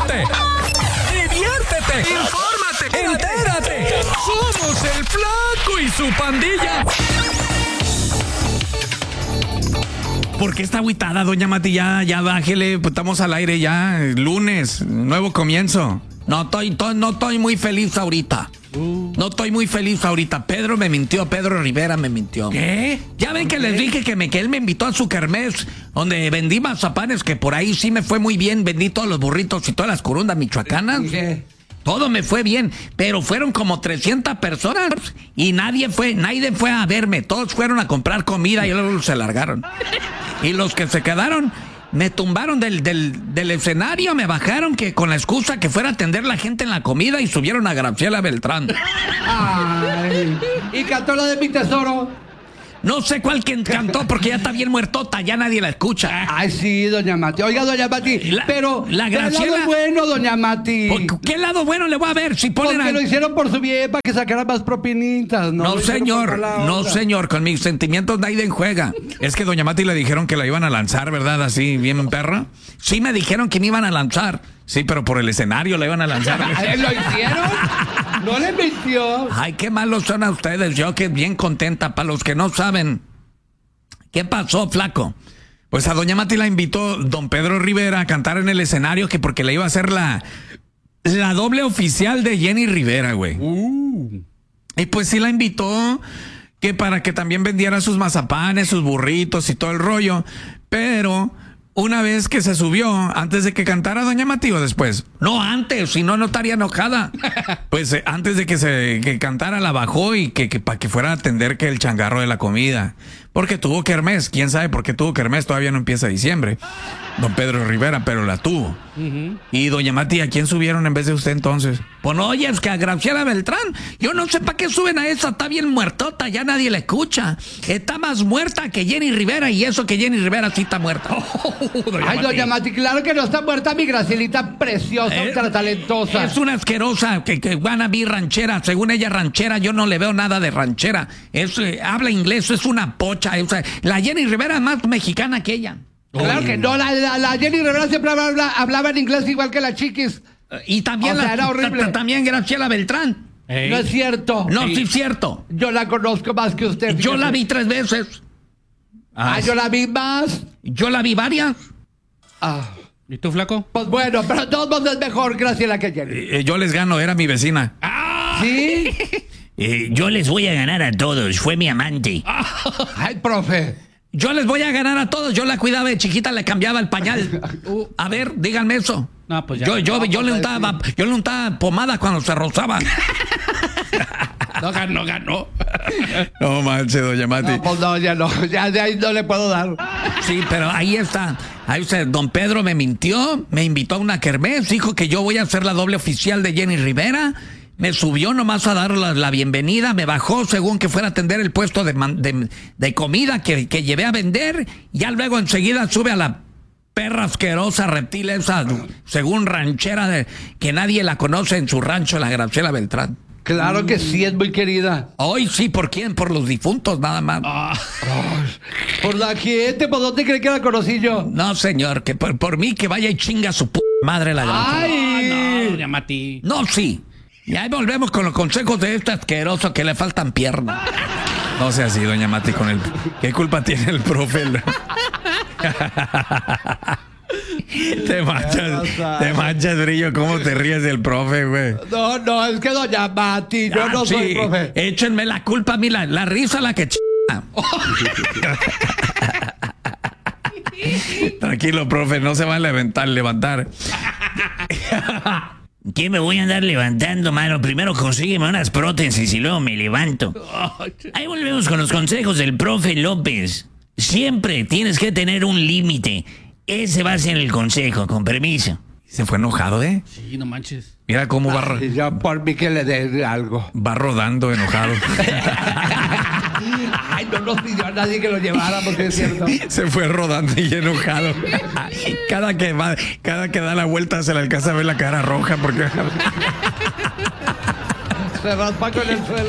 ríete, diviértete, infórmate, entérate. Somos el Flaco y su pandilla. ¿Por qué está agüitada, doña Mati? Ya bájele, pues estamos al aire ya, lunes, nuevo comienzo. No estoy muy feliz ahorita. No estoy muy feliz ahorita. Pedro me mintió, Pedro Rivera me mintió. ¿Qué? Ya ven que les dije que él me invitó a su kermés, donde vendí mazapanes, que por ahí sí me fue muy bien. Vendí todos los burritos y todas las corundas michoacanas. ¿Qué? Todo me fue bien, pero fueron como 300 personas y nadie fue a verme. Todos fueron a comprar comida y luego se largaron. Y los que se quedaron me tumbaron del escenario, me bajaron que con la excusa que fuera a atender la gente en la comida y subieron a Graciela Beltrán. Ay. ¿Y cantó la de mi tesoro? No sé cuál quien cantó porque ya está bien muertota, ya nadie la escucha. Ay, sí, doña Mati. Oiga, doña Mati, pero la del Graciela... lado bueno, doña Mati. ¿Qué lado bueno le voy a ver? Si ponen Porque lo hicieron por su bien, para que sacaran más propinitas, ¿no? No, señor, no, señor, con mis sentimientos nadie juega. Es que doña Mati le dijeron que la iban a lanzar, ¿verdad? Así, bien perra. Sí me dijeron que me iban a lanzar. Sí, pero por el escenario la iban a lanzar. ¿Lo hicieron? ¿No le mintió? Ay, qué malos son a ustedes. Yo que bien contenta. Para los que no saben, ¿qué pasó, Flaco? Pues a doña Mati la invitó don Pedro Rivera a cantar en el escenario, que porque le iba a hacer la doble oficial de Jenny Rivera, güey. Y pues sí la invitó, que para que también vendiera sus mazapanes, sus burritos y todo el rollo. Pero una vez que se subió, antes de que cantara doña Mati o después. No, antes, si no, no estaría enojada. Pues antes de que cantara la bajó y que para que fuera a atender que el changarro de la comida. Porque tuvo kermés, quién sabe por qué tuvo kermés, todavía no empieza diciembre. Don Pedro Rivera, pero la tuvo. Y doña Mati, ¿a quién subieron en vez de usted entonces? Pues no, oye, es que a Graciela Beltrán. Yo no sé para qué suben a esa, está bien muertota, ya nadie la escucha. Está más muerta que Jenny Rivera, y eso que Jenny Rivera sí está muerta. Ay, doña Mati, claro que no está muerta mi Gracielita preciosa, ultra talentosa. Es una asquerosa que wannabe ranchera. Según ella ranchera, yo no le veo nada de ranchera. Habla inglés, es una pocha. La Jenny Rivera es más mexicana que ella. Claro que no, la Jenny Rivera siempre hablaba en inglés igual que la Chiquis. Y también, era horrible. También Graciela Beltrán. No es cierto. No, sí es cierto. Yo la conozco más que usted. Yo fíjate. la vi 3 veces. Yo la vi más. Yo la vi varias. ¿Y tú, Flaco? Pues bueno, pero todos modos es mejor Graciela que Jenny. Yo les gano, era mi vecina. ¿Sí? Yo les voy a ganar a todos, fue mi amante. Ay, profe. Yo les voy a ganar a todos, yo la cuidaba de chiquita, le cambiaba el pañal. A ver, díganme eso. No, pues ya. Yo le untaba pomada cuando se rozaba. No ganó. No manches, doña Mati. No, pues no, ya no, ya de ahí no le puedo dar. Sí, pero ahí está. Ahí usted, don Pedro me mintió, me invitó a una kermés, dijo que yo voy a ser la doble oficial de Jenny Rivera. Me subió nomás a dar la bienvenida, me bajó según que fuera a atender el puesto de comida que llevé a vender. Ya luego enseguida sube a la perra asquerosa reptil esa, según ranchera, que nadie la conoce en su rancho, la Graciela Beltrán. Claro que sí, es muy querida. Hoy sí, ¿por quién? Por los difuntos, nada más. Por la gente, ¿por dónde cree que la conocí yo? No, señor, que por mí que vaya y chinga su madre la Graciela. ¡Ay! No, doña Mati. No, sí. Y ahí volvemos con los consejos de este asqueroso que le faltan piernas. No sea así, doña Mati, con el... ¿Qué culpa tiene el profe? Te manchas, Brillo. ¿Cómo te ríes del profe, güey? No, es que doña Mati, yo no soy profe. Échenme la culpa a mí, la risa la que Tranquilo, profe, no se va a levantar. ¿Qué me voy a andar levantando, mano? Primero consígueme unas prótesis y luego me levanto. Ahí volvemos con los consejos del profe López. Siempre tienes que tener un límite. Ese va a ser el consejo, con permiso. Se fue enojado, ¿eh? Sí, no manches. Mira cómo va... Ya por mí que le dé algo. Va rodando enojado. Ay, no nos pidió a nadie que lo lleváramos, es cierto. Se fue rodando y enojado. Cada que da la vuelta se le alcanza a ver la cara roja porque... Se raspa con el suelo.